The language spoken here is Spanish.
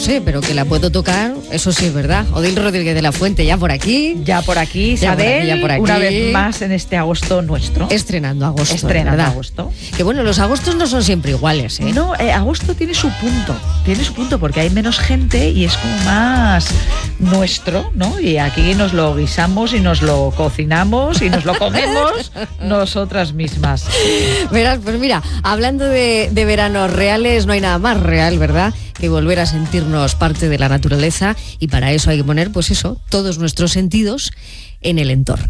Sí, pero que la puedo tocar, eso sí es verdad. Odil Rodríguez de la Fuente, ya por aquí. Ya por aquí, Isabel, una vez más en este agosto nuestro. Estrenando agosto. Estrenando agosto. Que bueno, los agostos no son siempre iguales, ¿eh? No, agosto tiene su punto, porque hay menos gente y es como más nuestro, ¿no? Y aquí nos lo guisamos y nos lo cocinamos y nos lo comemos nosotras mismas. Verás, pues mira, hablando de veranos reales, no hay nada más real, ¿verdad?, que volver a sentirnos parte de la naturaleza, y para eso hay que poner, pues eso, todos nuestros sentidos en el entorno.